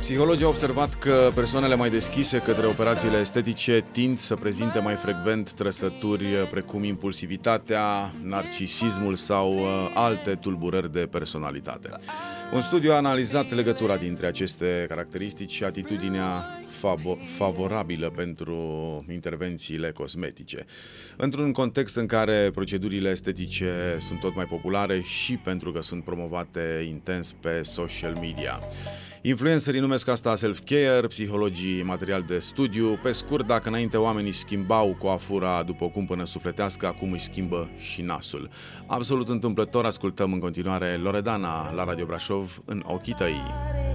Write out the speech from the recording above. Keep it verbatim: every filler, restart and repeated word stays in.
Psihologii au observat că persoanele mai deschise către operațiile estetice tind să prezinte mai frecvent trăsături precum impulsivitatea, narcisismul sau alte tulburări de personalitate. Un studiu a analizat legătura dintre aceste caracteristici și atitudinea favorabilă pentru intervențiile cosmetice. Într-un context în care procedurile estetice sunt tot mai populare și pentru că sunt promovate intens pe social media. Influencerii numesc asta self-care, psihologii material de studiu. Pe scurt, dacă înainte oamenii schimbau coafura după o cumpănă sufletească, acum își schimbă și nasul. Absolut întâmplător, ascultăm în continuare Loredana la Radio Brașov, În ochii tăi.